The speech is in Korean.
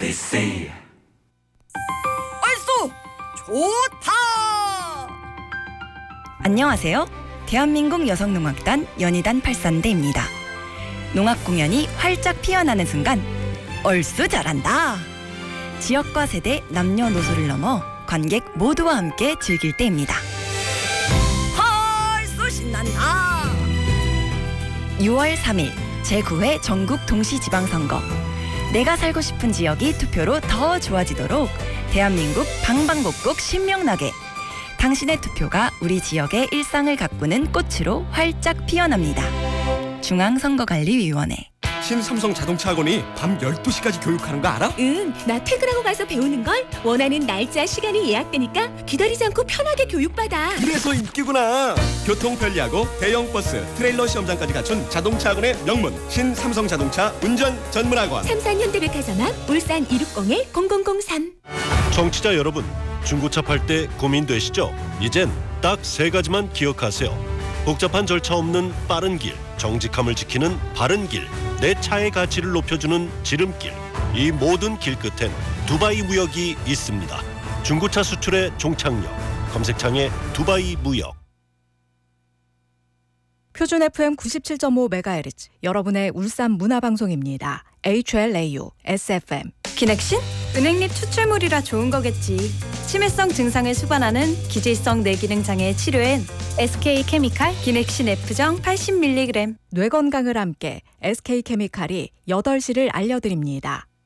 they say. 얼쏘 좋다. 안녕하세요. 대한민국 여성농악단 연희단 83대입니다. 농악 공연이 활짝 피어나는 순간 얼쑤 잘한다. 지역과 세대, 남녀노소를 넘어 관객 모두와 함께 즐길 때입니다. 얼쑤 신난다. 6월 3일 제9회 전국 동시지방선거. 내가 살고 싶은 지역이 투표로 더 좋아지도록 대한민국 방방곡곡 신명나게 당신의 투표가 우리 지역의 일상을 가꾸는 꽃으로 활짝 피어납니다. 중앙선거관리위원회. 신삼성 자동차 학원이 밤 12시까지 교육하는 거 알아? 응, 나 퇴근하고 가서 배우는걸. 원하는 날짜, 시간이 예약되니까 기다리지 않고 편하게 교육받아. 그래서 인기구나. 교통 편리하고 대형 버스, 트레일러 시험장까지 갖춘 자동차 학원의 명문 신삼성 자동차 운전 전문 학원. 삼산 현대백화점 앞 울산 260-0003. 청취자 여러분, 중고차 팔 때 고민되시죠? 이젠 딱 3가지만 기억하세요. 복잡한 절차 없는 빠른 길, 정직함을 지키는 바른 길, 내 차의 가치를 높여주는 지름길. 이 모든 길 끝엔 두바이 무역이 있습니다. 중고차 수출의 종착역, 검색창에 두바이 무역. 표준 FM 97.5MHz, 여러분의 울산 문화방송입니다. HLAU, SFM. 기넥신? 은행잎 추출물이라 좋은 거겠지. 치매성 증상을 수반하는 기질성 뇌기능 장애 치료엔 SK케미칼 기넥신 F정 80mg. 뇌 건강을 함께 SK케미칼이 8시를 알려드립니다.